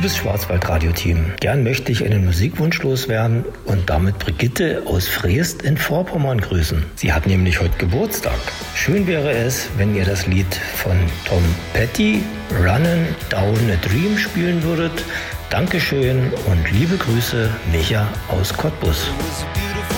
Liebes Schwarzwaldradio-Team, gern möchte ich einen Musikwunsch loswerden und damit Brigitte aus Freest in Vorpommern grüßen. Sie hat nämlich heute Geburtstag. Schön wäre es, wenn ihr das Lied von Tom Petty, Runnin' Down a Dream, spielen würdet. Dankeschön und liebe Grüße, Micha aus Cottbus.